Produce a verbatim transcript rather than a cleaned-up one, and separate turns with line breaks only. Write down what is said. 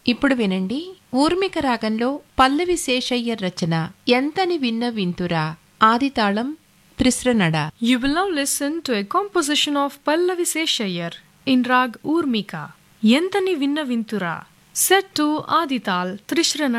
ఇప్పుడు వినండి ఊర్మిక రాగంలో పల్లవి శేషయ్య రచన ఎంతని విన్న వింతురా ఆదితాళం త్రిశ్రనడ.
You will now listen to a composition of Pallavi Seshayar in Rag Urmika, Yentani Vinna Vintura, set to Adital Trishrana.